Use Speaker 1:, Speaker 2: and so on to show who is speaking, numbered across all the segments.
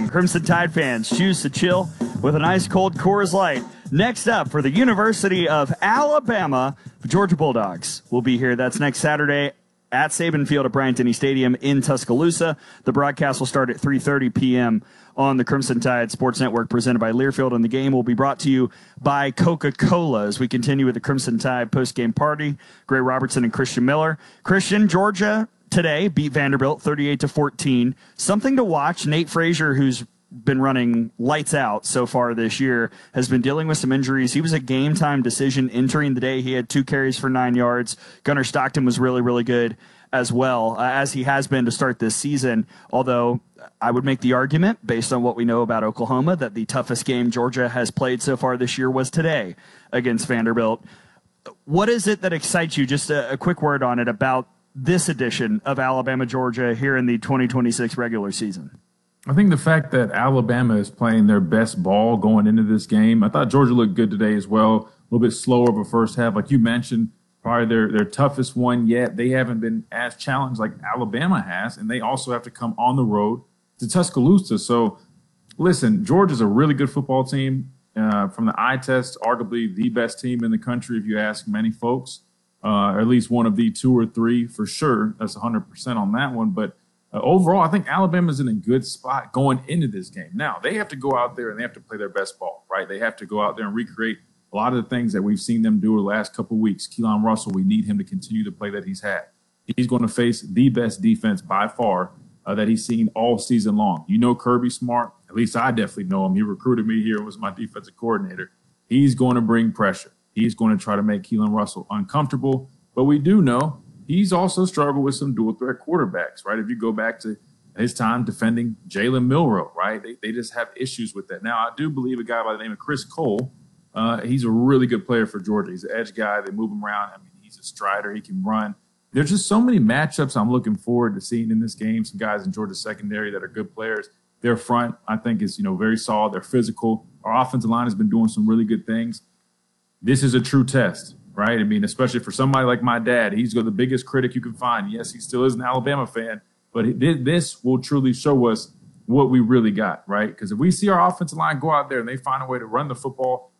Speaker 1: morning. Crimson Tide fans, choose to chill with an ice cold Coors Light. Next up, for the University of Alabama, the Georgia Bulldogs will be here. That's next Saturday at Saban Field at Bryant-Denny Stadium in Tuscaloosa. The broadcast will start at 3:30 p.m. on the Crimson Tide Sports Network, presented by Learfield, and the game will be brought to you by Coca-Cola as we continue with the Crimson Tide post-game party. Gray Robertson and Christian Miller. Christian, Georgia today beat Vanderbilt 38-14. Something to watch. Nate Frazier, who's been running lights out so far this year, has been dealing with some injuries. He was a game-time decision entering the day. He had 2 carries for 9 yards. Gunnar Stockton was really, really good as well, as he has been to start this season, although I would make the argument, based on what we know about Oklahoma, that the toughest game Georgia has played so far this year was today against Vanderbilt. What is it that excites you? Just a quick word on it about this edition of Alabama-Georgia here in the 2026 regular season.
Speaker 2: I think the fact that Alabama is playing their best ball going into this game. I thought Georgia looked good today as well. A little bit slower of a first half. Like you mentioned, probably their toughest one yet. They haven't been as challenged like Alabama has, and they also have to come on the road to Tuscaloosa. So, listen, Georgia's a really good football team. From the eye test, arguably the best team in the country if you ask many folks, or at least one of the 2 or 3 for sure. That's 100% on that one. But overall, I think Alabama's in a good spot going into this game. Now, they have to go out there and they have to play their best ball, right? They have to go out there and recreate a lot of the things that we've seen them do the last couple of weeks. Keelan Russell, we need him to continue the play that he's had. He's going to face the best defense by far that he's seen all season long. You know Kirby Smart. At least I definitely know him. He recruited me here and was my defensive coordinator. He's going to bring pressure. He's going to try to make Keelan Russell uncomfortable. But we do know he's also struggled with some dual-threat quarterbacks, right? If you go back to his time defending Jalen Milroe, right? They just have issues with that. Now, I do believe a guy by the name of Chris Cole, he's a really good player for Georgia. He's an edge guy. They move him around. I mean, he's a strider. He can run. There's just so many matchups I'm looking forward to seeing in this game. Some guys in Georgia's secondary that are good players. Their front, I think, is very solid. They're physical. Our offensive line has been doing some really good things. This is a true test, right? I mean, especially for somebody like my dad. He's the biggest critic you can find. Yes, he still is an Alabama fan, but this will truly show us what we really got, right? Because if we see our offensive line go out there and they find a way to run the football,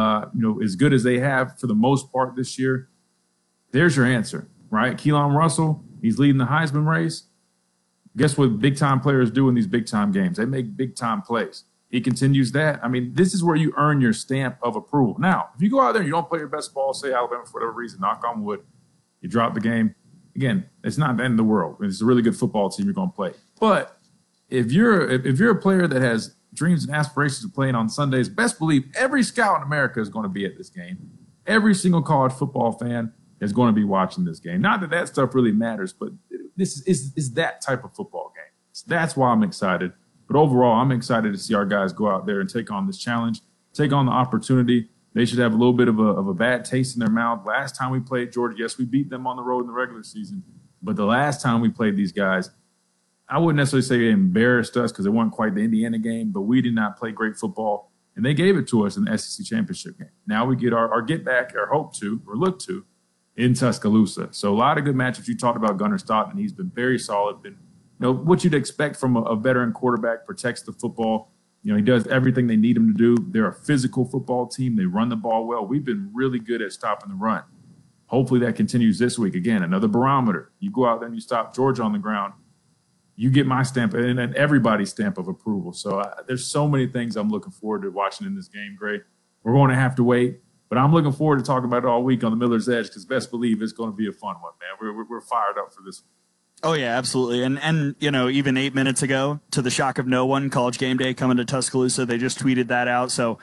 Speaker 2: as good as they have for the most part this year, there's your answer, right? Keelan Russell, he's leading the Heisman race. Guess what big-time players do in these big-time games? They make big-time plays. He continues that. I mean, this is where you earn your stamp of approval. Now, if you go out there and you don't play your best ball, say Alabama for whatever reason, knock on wood, you drop the game. Again, it's not the end of the world. It's a really good football team you're going to play. But if you're a player that has dreams and aspirations of playing on Sundays, best believe every scout in America is going to be at this game. Every single college football fan is going to be watching this game. Not that stuff really matters, but this is that type of football game. So that's why I'm excited. But overall, I'm excited to see our guys go out there and take on this challenge, take on the opportunity. They should have a little bit of a bad taste in their mouth. Last time we played Georgia, yes, we beat them on the road in the regular season. But the last time we played these guys, I wouldn't necessarily say they embarrassed us because it wasn't quite the Indiana game, but we did not play great football, and they gave it to us in the SEC championship game. Now we get our get back, or hope to, or look to, in Tuscaloosa. So a lot of good matchups. You talked about Gunnar Stockton. He's been very solid, been what you'd expect from a veteran quarterback, protects the football. He does everything they need him to do. They're a physical football team. They run the ball well. We've been really good at stopping the run. Hopefully that continues this week. Again, another barometer. You go out there and you stop Georgia on the ground, you get my stamp and everybody's stamp of approval. So there's so many things I'm looking forward to watching in this game, Gray. We're going to have to wait, but I'm looking forward to talking about it all week on the Miller's Edge because best believe it's going to be a fun one, man. We're fired up for this one.
Speaker 1: Oh, yeah, absolutely. And even 8 minutes ago, to the shock of no one, College Game Day coming to Tuscaloosa, they just tweeted that out. So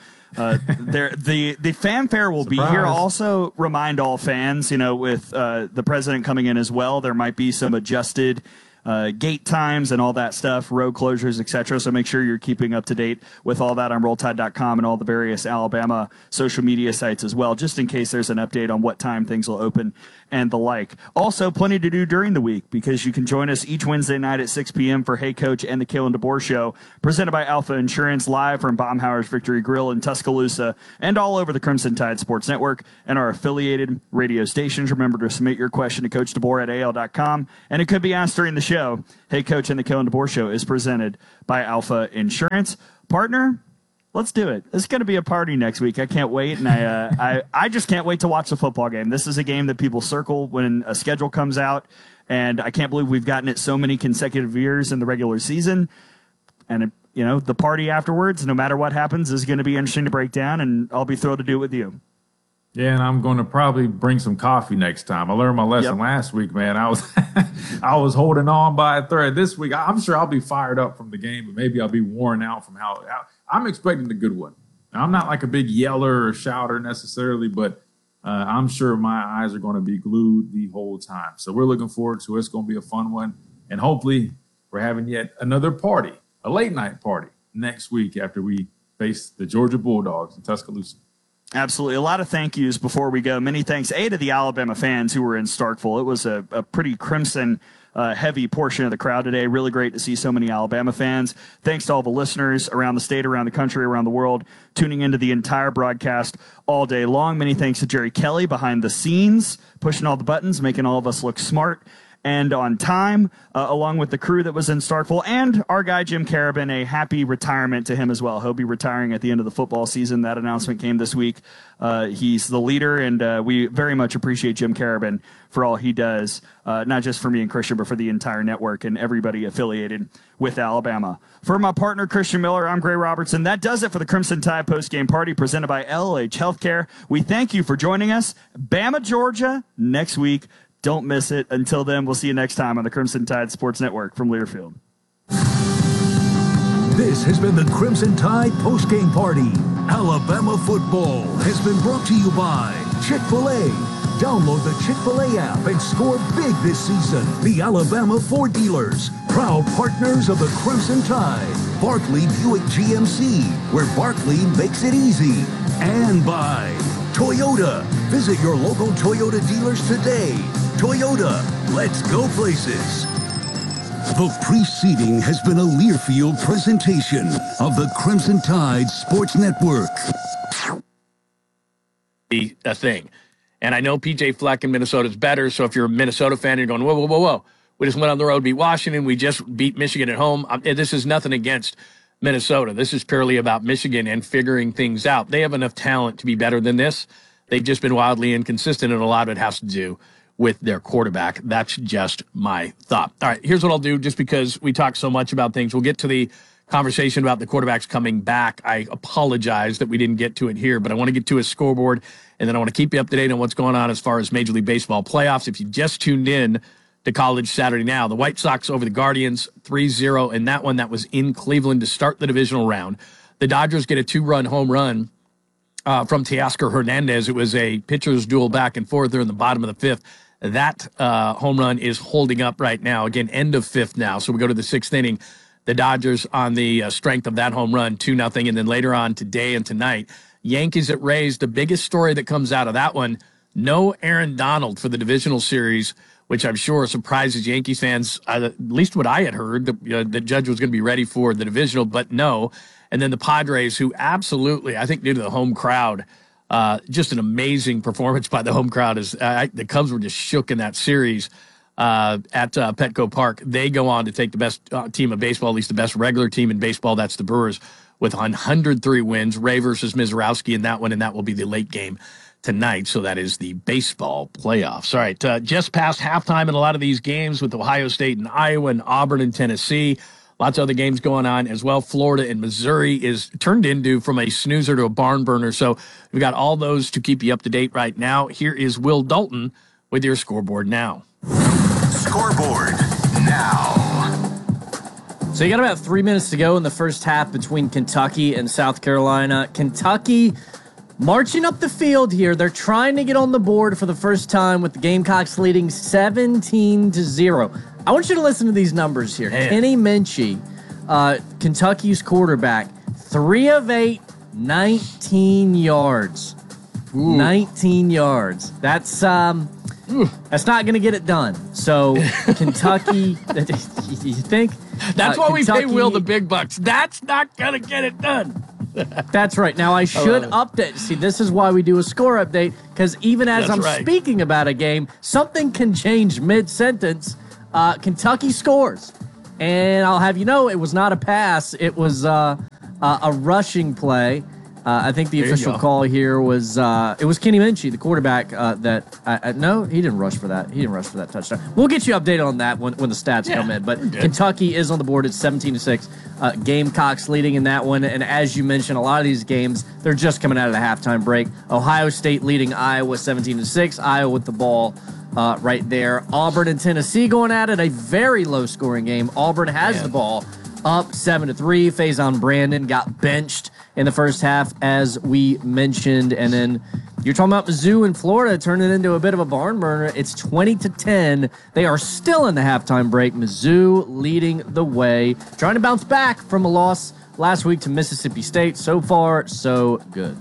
Speaker 1: the fanfare will
Speaker 2: Surprise.
Speaker 1: be here. Also remind all fans, with the president coming in as well, there might be some adjusted gate times and all that stuff, road closures, etc. So make sure you're keeping up to date with all that on RollTide.com and all the various Alabama social media sites as well, just in case there's an update on what time things will open and the like. Also, plenty to do during the week because you can join us each Wednesday night at 6 p.m. for Hey Coach and the Kalen DeBoer Show, presented by Alpha Insurance, live from Baumhauer's Victory Grill in Tuscaloosa and all over the Crimson Tide Sports Network and our affiliated radio stations. Remember to submit your question to Coach DeBoer at AL.com, and it could be asked during the show show, Hey Coach and the Kalen DeBoer Show, is presented by Alpha Insurance. Partner, let's do it. It's going to be a party next week. I can't wait, and I just can't wait to watch the football game. This is a game that people circle when a schedule comes out, and I can't believe we've gotten it so many consecutive years in the regular season. And, the party afterwards, no matter what happens, is going to be interesting to break down, and I'll be thrilled to do it with you.
Speaker 2: Yeah, and I'm going to probably bring some coffee next time. I learned my lesson last week, man. I was holding on by a thread. This week, I'm sure I'll be fired up from the game, but maybe I'll be worn out from how I'm expecting a good one. Now, I'm not like a big yeller or shouter necessarily, but I'm sure my eyes are going to be glued the whole time. So we're looking forward to it. It's going to be a fun one. And hopefully we're having yet another party, a late night party next week after we face the Georgia Bulldogs in Tuscaloosa.
Speaker 1: Absolutely. A lot of thank yous before we go. Many thanks, to the Alabama fans who were in Starkville. It was a pretty crimson heavy portion of the crowd today. Really great to see so many Alabama fans. Thanks to all the listeners around the state, around the country, around the world, tuning into the entire broadcast all day long. Many thanks to Jerry Kelly behind the scenes, pushing all the buttons, making all of us look smart and on time, along with the crew that was in Starkville, and our guy Jim Carabin. A happy retirement to him as well. He'll be retiring at the end of the football season. That announcement came this week. He's the leader, and we very much appreciate Jim Carabin for all he does, not just for me and Christian, but for the entire network and everybody affiliated with Alabama. For my partner, Christian Miller, I'm Gray Robertson. That does it for the Crimson Tide postgame party presented by LH Healthcare. We thank you for joining us. Bama, Georgia, next week. Don't miss it. Until then, we'll see you next time on the Crimson Tide Sports Network from Learfield.
Speaker 3: This has been the Crimson Tide postgame party. Alabama football has been brought to you by Chick-fil-A. Download the Chick-fil-A app and score big this season. The Alabama Ford dealers, proud partners of the Crimson Tide. Barkley Buick GMC, where Barkley makes it easy. And by Toyota. Visit your local Toyota dealers today. Toyota, let's go places. The preceding has been a Learfield presentation of the Crimson Tide Sports Network.
Speaker 4: A thing. And I know PJ Fleck in Minnesota is better, so if you're a Minnesota fan, you're going, whoa. We just went on the road, beat Washington. We just beat Michigan at home. This is nothing against Minnesota. This is purely about Michigan and figuring things out. They have enough talent to be better than this. They've just been wildly inconsistent, and a lot of it has to do with their quarterback. That's just my thought. All right, here's what I'll do, just because we talk so much about things. We'll get to the conversation about the quarterbacks coming back. I apologize that we didn't get to it here, but I want to get to a scoreboard, and then I want to keep you up to date on what's going on as far as Major League Baseball playoffs. If you just tuned in to College Saturday Now, the White Sox over the Guardians 3-0, and that one that was in Cleveland to start the divisional round. The Dodgers get a 2-run home run from Teoscar Hernandez. It was a pitcher's duel back and forth there in the bottom of the fifth. That home run is holding up right now. Again, end of fifth now. So we go to the sixth inning. The Dodgers on the strength of that home run, 2-0. And then later on today and tonight, Yankees at Rays. The biggest story that comes out of that one, no Aaron Donald for the divisional series, which I'm sure surprises Yankees fans, at least what I had heard, that Judge was going to be ready for the divisional, but no. And then the Padres, who absolutely, I think due to the home crowd, just an amazing performance by the home crowd. The Cubs were just shook in that series at Petco Park. They go on to take the best team of baseball, at least the best regular team in baseball. That's the Brewers with 103 wins. Ray versus Mizorowski in that one, and that will be the late game tonight. So that is the baseball playoffs. All right, just past halftime in a lot of these games with Ohio State and Iowa and Auburn and Tennessee. Lots of other games going on as well. Florida and Missouri is turned into from a snoozer to a barn burner. So we've got all those to keep you up to date right now. Here is Will Dalton with your scoreboard now.
Speaker 3: Scoreboard now.
Speaker 5: So you got about 3 minutes to go in the first half between Kentucky and South Carolina. Kentucky marching up the field here. They're trying to get on the board for the first time with the Gamecocks leading 17-0. I want you to listen to these numbers here.
Speaker 4: Man.
Speaker 5: Kenny Minchie, Kentucky's quarterback, 3 of 8, 19 yards.
Speaker 4: Ooh.
Speaker 5: 19 yards. That's not going to get it done. So Kentucky, you think?
Speaker 4: That's why
Speaker 5: Kentucky,
Speaker 4: we pay Will the big bucks. That's not going to get it done.
Speaker 5: That's right. Now, I should update. See, this is why we do a score update, because even as I'm speaking about a game, something can change mid-sentence. Kentucky scores. And I'll have you know, it was not a pass. It was a rushing play. I think the official call here was it was Kenny Minchie, the quarterback. No, he didn't rush for that. He didn't rush for that touchdown. We'll get you updated on that when the stats come in. But Kentucky is on the board at 17-6. Gamecocks leading in that one. And as you mentioned, a lot of these games they're just coming out of the halftime break. Ohio State leading Iowa 17-6. Iowa with the ball. Right there. Auburn and Tennessee going at it. A very low-scoring game. Auburn has the ball up 7-3. Faison Brandon got benched in the first half, as we mentioned. And then you're talking about Mizzou in Florida turning it into a bit of a barn burner. It's 20-10. They are still in the halftime break. Mizzou leading the way, trying to bounce back from a loss last week to Mississippi State. So far, so good.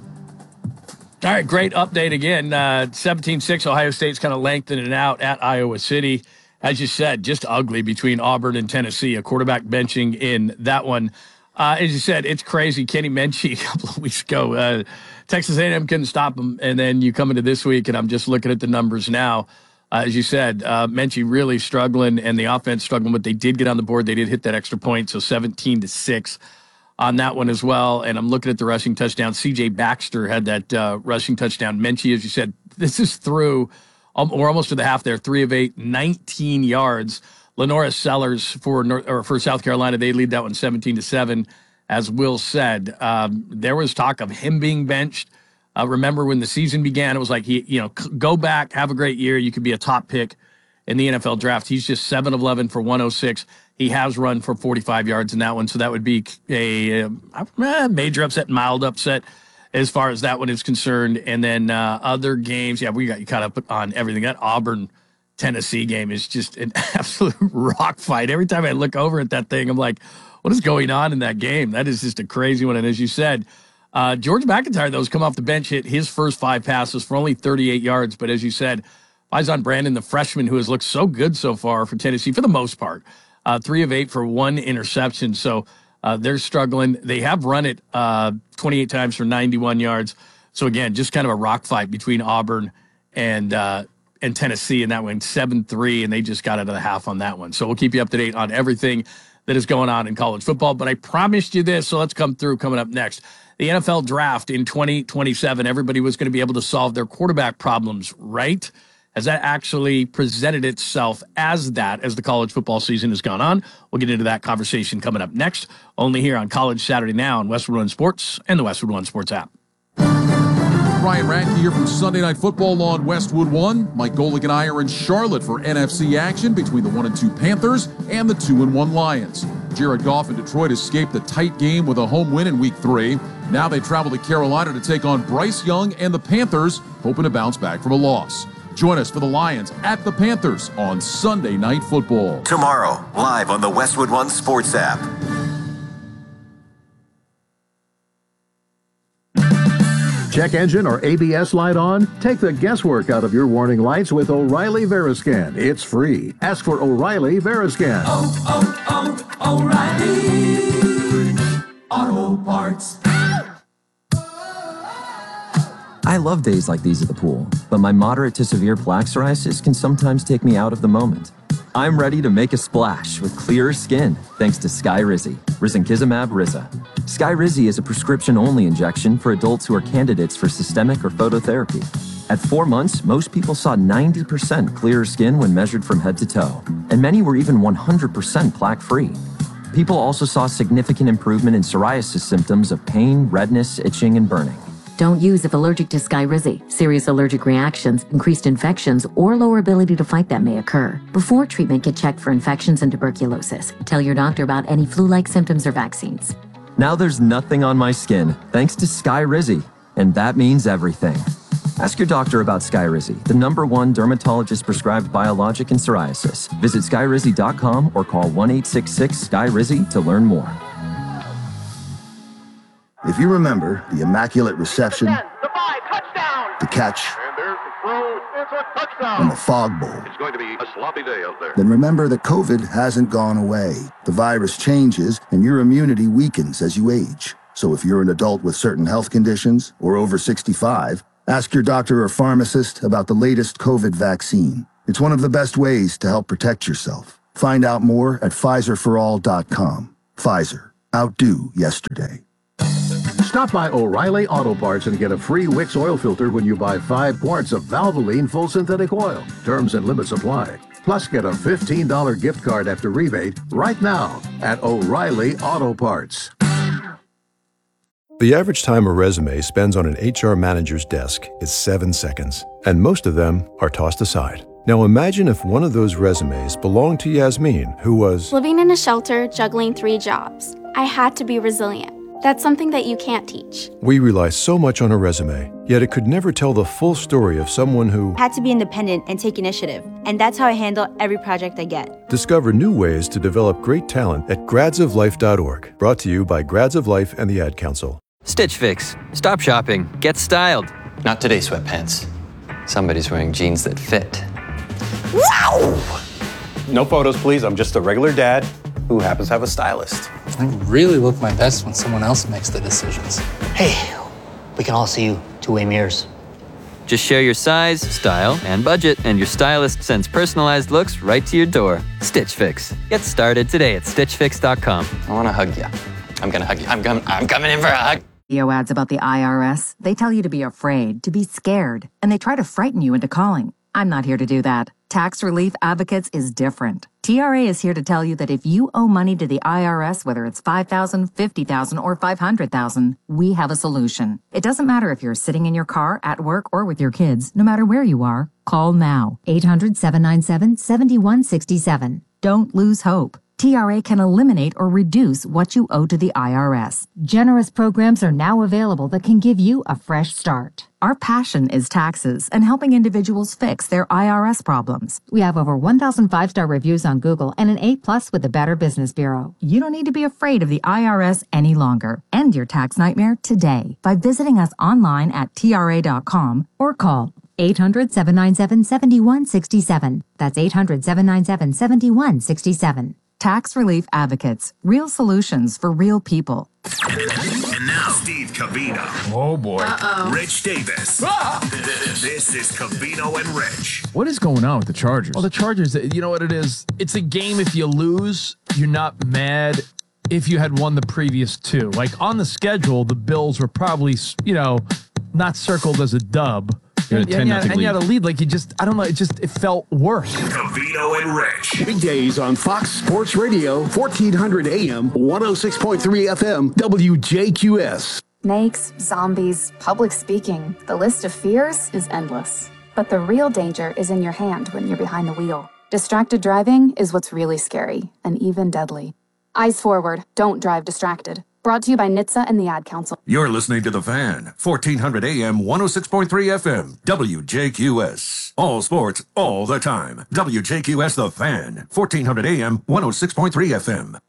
Speaker 4: All right, great update again. 17-6, Ohio State's kind of lengthening it out at Iowa City. As you said, just ugly between Auburn and Tennessee. A quarterback benching in that one. As you said, it's crazy. Kenny Minchie a couple of weeks ago, Texas A&M couldn't stop him. And then you come into this week, and I'm just looking at the numbers now. As you said, Minchie really struggling, and the offense struggling, but they did get on the board. They did hit that extra point, so 17-6. On that one as well. And I'm looking at the rushing touchdown. C.J. Baxter had that rushing touchdown. Minchie, as you said, this is through, we're almost to the half there, 3 of 8, 19 yards. Lenora Sellers for South Carolina, they lead that one 17-7. As Will said, there was talk of him being benched. Remember when the season began, it was like, go back, have a great year. You could be a top pick in the NFL draft. He's just 7 of 11 for 106. He has run for 45 yards in that one, so that would be a major upset, mild upset as far as that one is concerned. And then other games, we got you caught up on everything. That Auburn-Tennessee game is just an absolute rock fight. Every time I look over at that thing, I'm like, what is going on in that game? That is just a crazy one. And as you said, George McIntyre, though, has come off the bench, hit his first 5 passes for only 38 yards. But as you said, Faison Brandon, the freshman who has looked so good so far for Tennessee for the most part, 3 of 8 for 1 interception. So they're struggling. They have run it 28 times for 91 yards. So again, just kind of a rock fight between Auburn and Tennessee in that one, 7-3, and they just got out of the half on that one. So we'll keep you up to date on everything that is going on in college football. But I promised you this, so let's come through coming up next. The NFL draft in 2027, everybody was going to be able to solve their quarterback problems, right? Has that actually presented itself as that as the college football season has gone on? We'll get into that conversation coming up next, only here on College Saturday Now on Westwood One Sports and the Westwood One Sports app.
Speaker 6: Ryan Radke here from Sunday Night Football on Westwood One. Mike Golick and I are in Charlotte for NFC action between the 1-2 Panthers and the 2-1 Lions. Jared Goff in Detroit escaped the tight game with a home win in Week 3. Now they travel to Carolina to take on Bryce Young and the Panthers, hoping to bounce back from a loss. Join us for the Lions at the Panthers on Sunday Night Football.
Speaker 7: Tomorrow, live on the Westwood One Sports app.
Speaker 8: Check engine or ABS light on? Take the guesswork out of your warning lights with O'Reilly Veriscan. It's free. Ask for O'Reilly Veriscan.
Speaker 9: O'Reilly Auto Parts.
Speaker 10: I love days like these at the pool, but my moderate to severe plaque psoriasis can sometimes take me out of the moment. I'm ready to make a splash with clearer skin thanks to Skyrizi, risankizumab Riza. Skyrizi is a prescription-only injection for adults who are candidates for systemic or phototherapy. At 4 months, most people saw 90% clearer skin when measured from head to toe, and many were even 100% plaque-free. People also saw significant improvement in psoriasis symptoms of pain, redness, itching, and burning.
Speaker 11: Don't use if allergic to Skyrizi. Serious allergic reactions, increased infections, or lower ability to fight them may occur. Before treatment, get checked for infections and tuberculosis. Tell your doctor about any flu-like symptoms or vaccines.
Speaker 10: Now there's nothing on my skin thanks to Skyrizi, and that means everything. Ask your doctor about Skyrizi, the #1 dermatologist-prescribed biologic in psoriasis. Visit Skyrizi.com or call 1-866-SKYRIZI to learn more.
Speaker 12: If you remember the immaculate reception, the catch, and the fog bowl,
Speaker 13: it's going to be a sloppy day out there.
Speaker 12: Then remember that COVID hasn't gone away. The virus changes and your immunity weakens as you age. So if you're an adult with certain health conditions or over 65, ask your doctor or pharmacist about the latest COVID vaccine. It's one of the best ways to help protect yourself. Find out more at PfizerForAll.com. Pfizer. Outdo yesterday.
Speaker 8: Stop by O'Reilly Auto Parts and get a free Wix oil filter when you buy 5 quarts of Valvoline full synthetic oil. Terms and limits apply. Plus, get a $15 gift card after rebate right now at O'Reilly Auto Parts.
Speaker 14: The average time a resume spends on an HR manager's desk is 7 seconds, and most of them are tossed aside. Now imagine if one of those resumes belonged to Yasmin, who was
Speaker 15: living in a shelter, juggling 3 jobs. I had to be resilient. That's something that you can't teach.
Speaker 14: We rely so much on a resume, yet it could never tell the full story of someone who
Speaker 16: had to be independent and take initiative. And that's how I handle every project I get.
Speaker 14: Discover new ways to develop great talent at gradsoflife.org. Brought to you by Grads of Life and the Ad Council.
Speaker 17: Stitch Fix. Stop shopping. Get styled. Not today, sweatpants. Somebody's wearing jeans that fit.
Speaker 18: Wow! No photos, please. I'm just a regular dad who happens to have a stylist.
Speaker 19: I really look my best when someone else makes the decisions.
Speaker 20: Hey, we can all see you two-way mirrors.
Speaker 17: Just share your size, style, and budget, and your stylist sends personalized looks right to your door. Stitch Fix. Get started today at StitchFix.com. I want to hug you. I'm going to hug you. I'm coming in for a hug.
Speaker 21: Video ads about the IRS. They tell you to be afraid, to be scared, and they try to frighten you into calling. I'm not here to do that. Tax Relief Advocates is different. TRA is here to tell you that if you owe money to the IRS, whether it's $5,000, $50,000, or $500,000, we have a solution. It doesn't matter if you're sitting in your car, at work, or with your kids. No matter where you are, call now. 800-797-7167. Don't lose hope. TRA can eliminate or reduce what you owe to the IRS. Generous programs are now available that can give you a fresh start. Our passion is taxes and helping individuals fix their IRS problems. We have over 1,000 5-star reviews on Google and an A+ with the Better Business Bureau. You don't need to be afraid of the IRS any longer. End your tax nightmare today by visiting us online at TRA.com or call 800-797-7167. That's 800-797-7167. Tax Relief Advocates. Real solutions for real people.
Speaker 3: And now, Steve Covino.
Speaker 2: Oh, boy.
Speaker 3: Rich Davis. This is Covino and Rich.
Speaker 22: What is going on with the Chargers? Well, the Chargers, you know what it is? It's a game if you lose, you're not mad if you had won the previous 2. Like, on the schedule, the Bills were probably, not circled as a dub. And you had a lead, like I don't know, it felt worse.
Speaker 3: Covino and Rich.
Speaker 23: Weekdays on Fox Sports Radio, 1400 AM, 106.3 FM, WJQS.
Speaker 24: Snakes, zombies, public speaking. The list of fears is endless. But the real danger is in your hand when you're behind the wheel. Distracted driving is what's really scary and even deadly. Eyes forward, don't drive distracted. Brought to you by NHTSA and the Ad Council.
Speaker 3: You're listening to The Fan, 1400 AM, 106.3 FM, WJQS. All sports, all the time. WJQS The Fan, 1400 AM, 106.3 FM.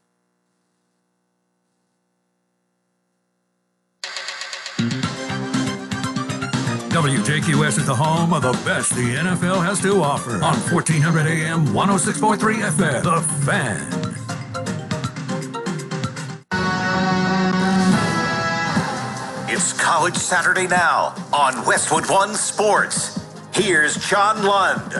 Speaker 3: WJQS is the home of the best the NFL has to offer. On 1400 AM, 106.3 FM, The Fan.
Speaker 7: It's College Saturday now on Westwood One Sports. Here's John Lund.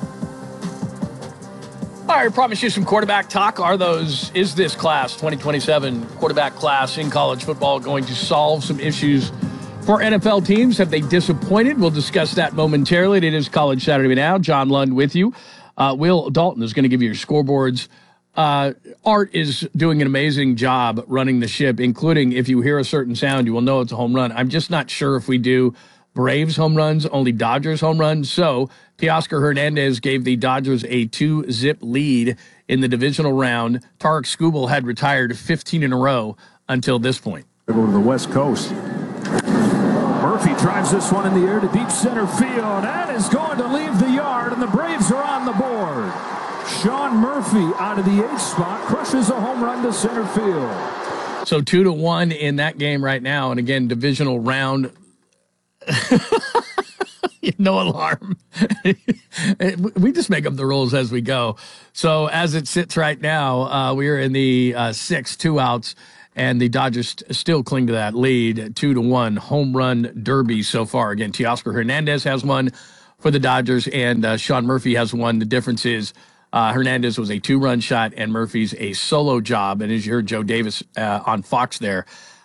Speaker 4: All right, I promise you some quarterback talk. Is this class, 2027 quarterback class in college football, going to solve some issues for NFL teams? Have they disappointed? We'll discuss that momentarily. It is College Saturday now. John Lund with you. Will Dalton is going to give you your scoreboards. Art is doing an amazing job running the ship, including if you hear a certain sound, you will know it's a home run. I'm just not sure if we do Braves home runs, only Dodgers home runs. So Teoscar Hernandez gave the Dodgers a 2-zip lead in the divisional round. Tarek Skubal had retired 15 in a row until this point.
Speaker 25: They go to the West Coast. Murphy drives this one in the air to deep center field. That is going to leave the yard, and the Braves are on the board. Sean Murphy out of the 8th spot crushes a home run to center field.
Speaker 4: So 2-1 in that game right now. And again, divisional round. No alarm. We just make up the rules as we go. So as it sits right now, we are in the 6th, 2 outs, and the Dodgers still cling to that lead. 2-1 home run derby so far. Again, Teoscar Hernandez has one for the Dodgers, and Sean Murphy has one. The difference is Hernandez was a 2-run shot, and Murphy's a solo job. And as you heard Joe Davis on Fox there,